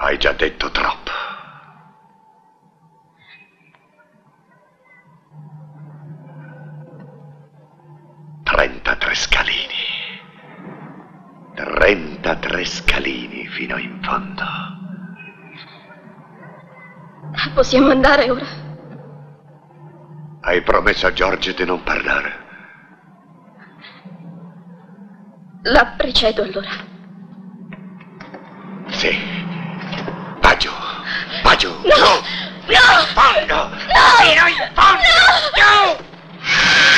Hai già detto troppo. Scalini. 33 scalini fino in fondo. Possiamo andare ora? Hai promesso a George di non parlare. La precedo allora. Sì. Va giù. Va giù. No! Giù. No! Fondo. No! Fino in fondo. No! Giù.